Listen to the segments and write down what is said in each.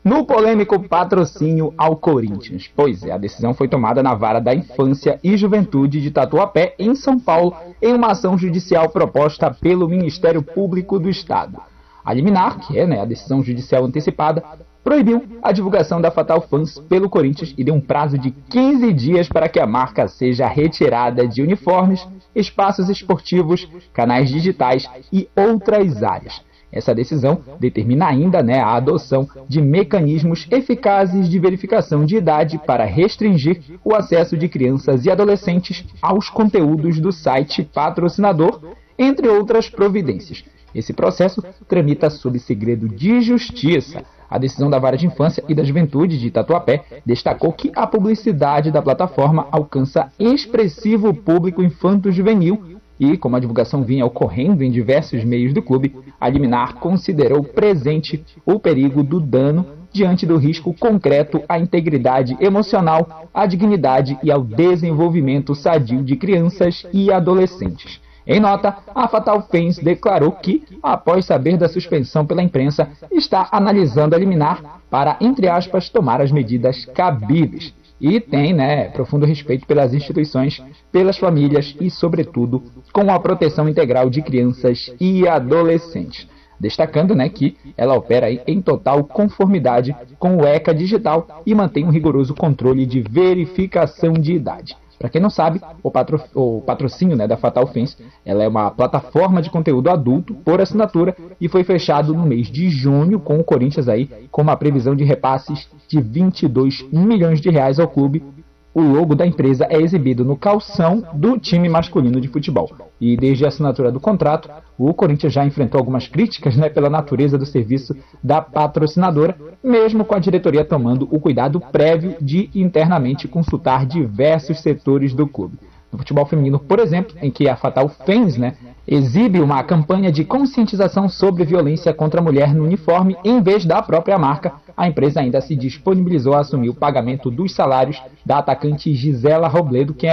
no polêmico patrocínio ao Corinthians. Pois é, a decisão foi tomada na Vara da Infância e Juventude de Tatuapé, em São Paulo, em uma ação judicial proposta pelo Ministério Público do Estado. A liminar, que é a decisão judicial antecipada, proibiu a divulgação da Fatal Fans pelo Corinthians e deu um prazo de 15 dias para que a marca seja retirada de uniformes, espaços esportivos, canais digitais e outras áreas. Essa decisão determina ainda a adoção de mecanismos eficazes de verificação de idade para restringir o acesso de crianças e adolescentes aos conteúdos do site patrocinador, entre outras providências. Esse processo tramita sob segredo de justiça. A decisão da Vara de Infância e da Juventude de Tatuapé destacou que a publicidade da plataforma alcança expressivo público infanto-juvenil e, como a divulgação vinha ocorrendo em diversos meios do clube, a liminar considerou presente o perigo do dano diante do risco concreto à integridade emocional, à dignidade e ao desenvolvimento sadio de crianças e adolescentes. Em nota, a Fatal Fans declarou que, após saber da suspensão pela imprensa, está analisando a liminar para, entre aspas, tomar as medidas cabíveis. E tem, profundo respeito pelas instituições, pelas famílias e, sobretudo, com a proteção integral de crianças e adolescentes. Destacando, que ela opera em total conformidade com o ECA Digital e mantém um rigoroso controle de verificação de idade. Para quem não sabe, o patrocínio da Fatal Fans, ela é uma plataforma de conteúdo adulto por assinatura e foi fechado no mês de junho com o Corinthians com uma previsão de repasses de 22 milhões de reais ao clube. O logo da empresa é exibido no calção do time masculino de futebol. E desde a assinatura do contrato, o Corinthians já enfrentou algumas críticas pela natureza do serviço da patrocinadora, mesmo com a diretoria tomando o cuidado prévio de internamente consultar diversos setores do clube. No futebol feminino, por exemplo, em que a Fatal Fans exibe uma campanha de conscientização sobre violência contra a mulher no uniforme em vez da própria marca, a empresa ainda se disponibilizou a assumir o pagamento dos salários da atacante Gisela Robledo, que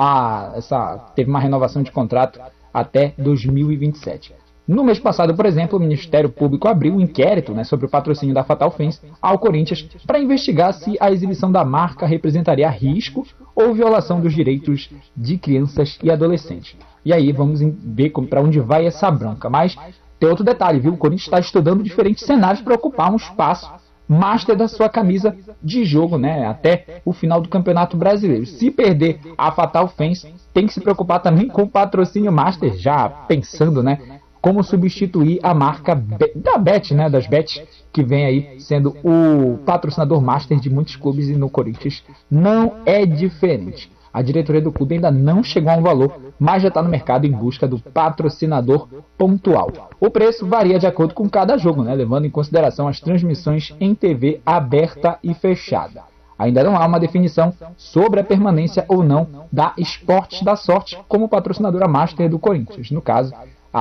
teve uma renovação de contrato até 2027. No mês passado, por exemplo, o Ministério Público abriu um inquérito sobre o patrocínio da Fatal Fans ao Corinthians para investigar se a exibição da marca representaria risco ou violação dos direitos de crianças e adolescentes. E aí vamos ver para onde vai essa bronca. Mas tem outro detalhe, viu? O Corinthians está estudando diferentes cenários para ocupar um espaço master da sua camisa de jogo, até o final do Campeonato Brasileiro. Se perder a Fatal Fans, tem que se preocupar também com o patrocínio master, já pensando, como substituir a marca da Bet, das bets, que vem aí sendo o patrocinador master de muitos clubes, e no Corinthians não é diferente. A diretoria do clube ainda não chegou a um valor, mas já está no mercado em busca do patrocinador pontual. O preço varia de acordo com cada jogo, levando em consideração as transmissões em TV aberta e fechada. Ainda não há uma definição sobre a permanência ou não da Esportes da Sorte como patrocinadora master do Corinthians. No caso,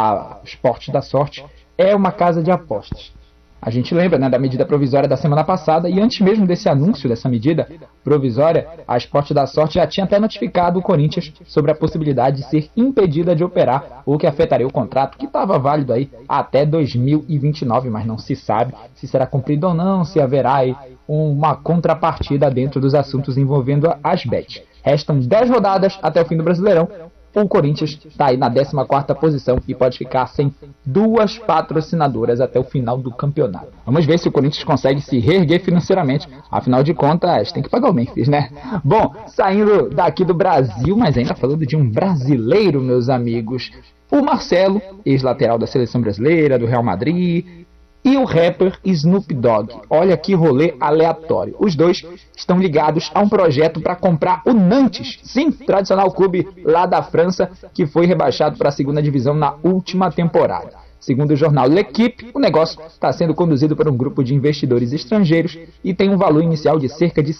a Esportes da Sorte é uma casa de apostas. A gente lembra da medida provisória da semana passada, e antes mesmo desse anúncio dessa medida provisória, a Esportes da Sorte já tinha até notificado o Corinthians sobre a possibilidade de ser impedida de operar, o que afetaria o contrato que estava válido até 2029, mas não se sabe se será cumprido ou não, se haverá uma contrapartida dentro dos assuntos envolvendo as bets. Restam 10 rodadas até o fim do Brasileirão. O Corinthians está na 14ª posição e pode ficar sem 2 patrocinadoras até o final do campeonato. Vamos ver se o Corinthians consegue se reerguer financeiramente. Afinal de contas, tem que pagar o Memphis, Bom, saindo daqui do Brasil, mas ainda falando de um brasileiro, meus amigos. O Marcelo, ex-lateral da seleção brasileira, do Real Madrid, e o rapper Snoop Dogg. Olha que rolê aleatório. Os dois estão ligados a um projeto para comprar o Nantes, sim, tradicional clube lá da França, que foi rebaixado para a 2ª divisão na última temporada. Segundo o jornal L'Équipe, o negócio está sendo conduzido por um grupo de investidores estrangeiros e tem um valor inicial de cerca de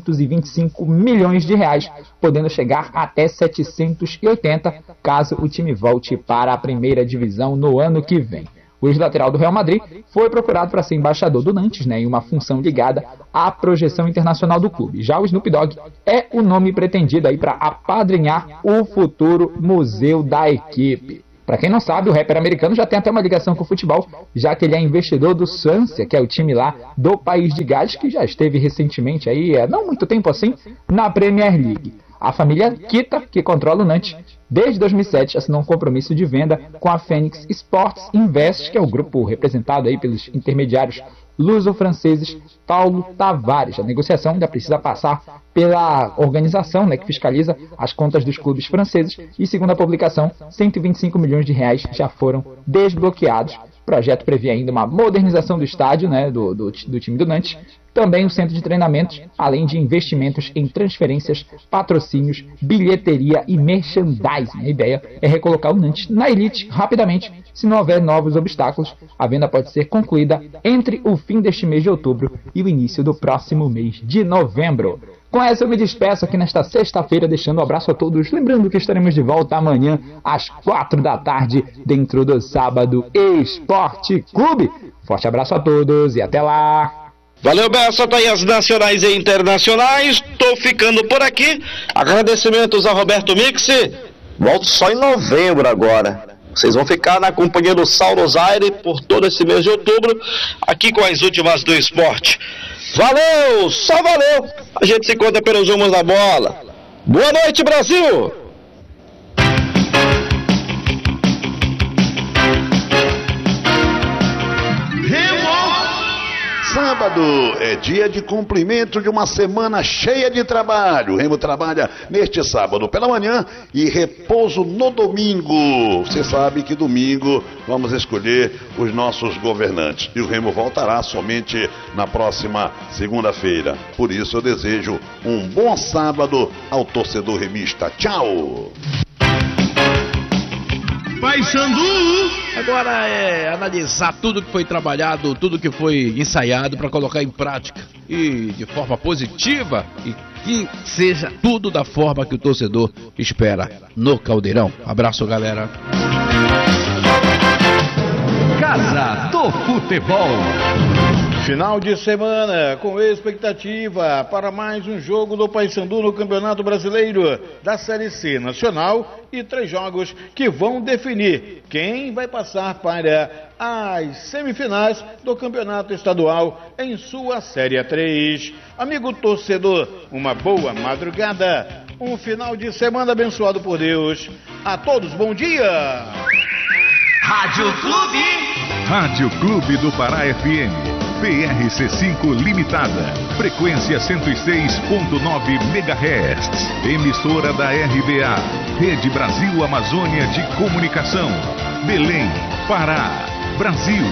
625 milhões de reais, podendo chegar até 780 caso o time volte para a 1ª divisão no ano que vem. O ex-lateral do Real Madrid foi procurado para ser embaixador do Nantes, em uma função ligada à projeção internacional do clube. Já o Snoop Dogg é o nome pretendido para apadrinhar o futuro museu da equipe. Para quem não sabe, o rapper americano já tem até uma ligação com o futebol, já que ele é investidor do Swansea, que é o time lá do País de Gales, que já esteve recentemente aí, não muito tempo assim, na Premier League. A família Kita, que controla o Nantes, desde 2007 assinou um compromisso de venda com a Phoenix Sports Invest, que é o grupo representado aí pelos intermediários luso-franceses Paulo Tavares. A negociação ainda precisa passar pela organização, que fiscaliza as contas dos clubes franceses, e segundo a publicação, 125 milhões de reais já foram desbloqueados. O projeto prevê ainda uma modernização do estádio, do time do Nantes, também o centro de treinamentos, além de investimentos em transferências, patrocínios, bilheteria e merchandising. A ideia é recolocar o Nantes na elite rapidamente. Se não houver novos obstáculos, a venda pode ser concluída entre o fim deste mês de outubro e o início do próximo mês de novembro. Com essa eu me despeço aqui nesta sexta-feira, deixando um abraço a todos, lembrando que estaremos de volta amanhã às 4 da tarde, dentro do Sábado Esporte Clube. Forte abraço a todos e até lá! Valeu, Bessa, tá aí as nacionais e internacionais. Tô ficando por aqui. Agradecimentos a Roberto Mixi. Volto só em novembro agora. Vocês vão ficar na companhia do Saulo Zaire por todo esse mês de outubro, aqui com as últimas do esporte. Valeu, só valeu. A gente se encontra pelos rumos da bola. Boa noite, Brasil! Sábado é dia de cumprimento de uma semana cheia de trabalho. O Remo trabalha neste sábado pela manhã e repouso no domingo. Você sabe que domingo vamos escolher os nossos governantes. E o Remo voltará somente na próxima segunda-feira. Por isso eu desejo um bom sábado ao torcedor remista. Tchau! Paysandu! Agora é analisar tudo que foi trabalhado, tudo que foi ensaiado para colocar em prática e de forma positiva e que seja tudo da forma que o torcedor espera no Caldeirão. Abraço, galera. Casa do Futebol. Final de semana com expectativa para mais um jogo do Paysandu no Campeonato Brasileiro da Série C Nacional e 3 jogos que vão definir quem vai passar para as semifinais do Campeonato Estadual em sua Série 3. Amigo torcedor, uma boa madrugada, um final de semana abençoado por Deus. A todos, bom dia! Rádio Clube do Pará FM. PRC5 Limitada, frequência 106.9 MHz, emissora da RBA, Rede Brasil Amazônia de Comunicação, Belém, Pará, Brasil.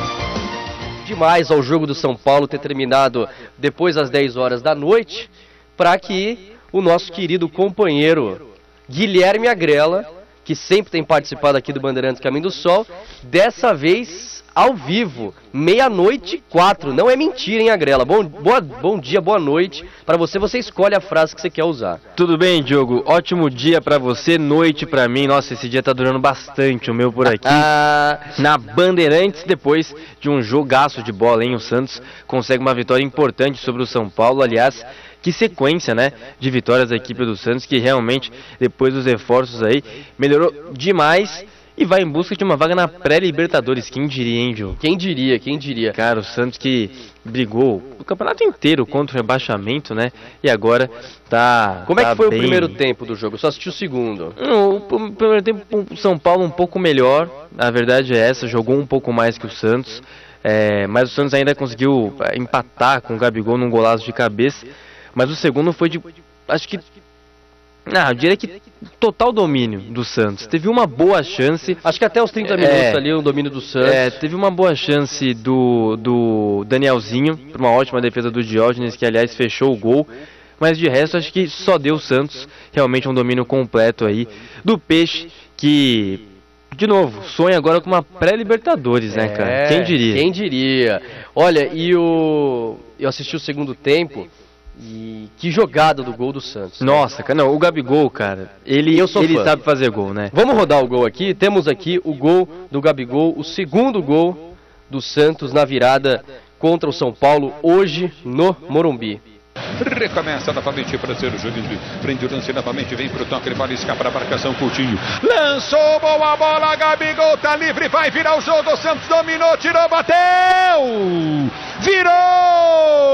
Demais ao jogo do São Paulo ter terminado depois das 10 horas da noite, para que o nosso querido companheiro Guilherme Agrela, que sempre tem participado aqui do Bandeirantes Caminho do Sol, dessa vez ao vivo, 00:04, não é mentira, hein, Agrela? Bom dia, boa noite. Para você escolhe a frase que você quer usar. Tudo bem, Diogo? Ótimo dia pra você, noite pra mim. Nossa, esse dia tá durando bastante, o meu por aqui. Na Bandeirantes, depois de um jogaço de bola, hein? O Santos consegue uma vitória importante sobre o São Paulo, aliás. Que sequência, né, de vitórias da equipe do Santos, que realmente, depois dos reforços aí, melhorou demais e vai em busca de uma vaga na pré-Libertadores. Quem diria, hein, Diogo? Quem diria? Cara, o Santos que brigou o campeonato inteiro contra o rebaixamento, né, e agora tá... Como é que foi bem... o primeiro tempo do jogo? Eu só assisti o segundo. O primeiro tempo, o São Paulo um pouco melhor, a verdade é essa, jogou um pouco mais que o Santos, mas o Santos ainda conseguiu empatar com o Gabigol num golaço de cabeça. Mas o segundo foi de, acho que, eu diria que total domínio do Santos. Teve uma boa chance. Acho que até os 30 minutos ali o domínio do Santos. Teve uma boa chance do Danielzinho, por uma ótima defesa do Diógenes, que aliás fechou o gol. Mas de resto, acho que só deu o Santos realmente um domínio completo aí do Peixe, que... De novo, sonha agora com uma pré-Libertadores, né, cara? Quem diria? Olha, eu assisti o segundo tempo... E que jogada do gol do Santos. Nossa, cara, não, o Gabigol, cara, ele sabe fazer gol, né? Vamos rodar o gol aqui. Temos aqui o gol do Gabigol, o segundo gol do Santos na virada contra o São Paulo hoje no Morumbi. recomeça novamente para ser o Júnior, prende o lance novamente, vem pro toque, ele vai escapar a marcação, Coutinho, lançou, boa bola, Gabigol tá livre, vai virar o jogo, o Santos dominou, tirou, bateu, virou!